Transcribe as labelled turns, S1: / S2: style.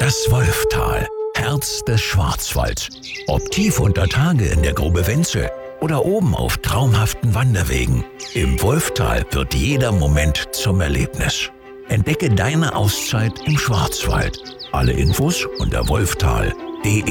S1: Das Wolftal, Herz des Schwarzwalds. Ob tief unter Tage in der Grube Wenzel oder oben auf traumhaften Wanderwegen. Im Wolftal wird jeder Moment zum Erlebnis. Entdecke deine Auszeit im Schwarzwald. Alle Infos unter wolftal.de.